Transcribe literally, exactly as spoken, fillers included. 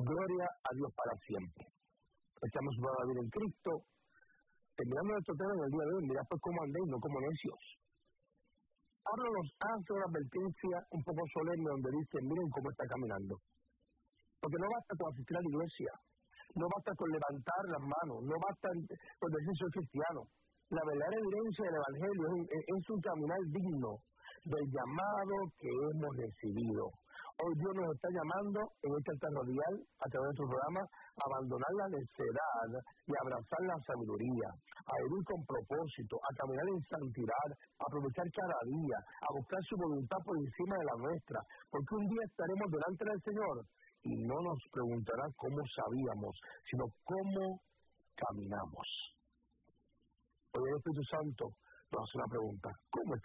Gloria a Dios para siempre. Estamos para vivir en Cristo. Terminando nuestro tema en el día de hoy, mira pues cómo andéis, no como necios. Pablo nos hace una advertencia un poco solemne donde dice, miren cómo está caminando. Porque no basta con asistir a la iglesia, no basta con levantar las manos, no basta con decir soy cristiano. La verdadera evidencia del Evangelio es, es, es un caminar digno del llamado que hemos recibido. Hoy Dios nos está llamando en este altar radial, a través de nuestro programa, a abandonar la necedad y a abrazar la sabiduría, a vivir con propósito, a caminar en santidad, a aprovechar cada día, a buscar su voluntad por encima de la nuestra, porque un día estaremos delante del Señor y no nos preguntará cómo sabíamos, sino cómo caminamos. Hoy el Espíritu Santo nos hace una pregunta: ¿cómo está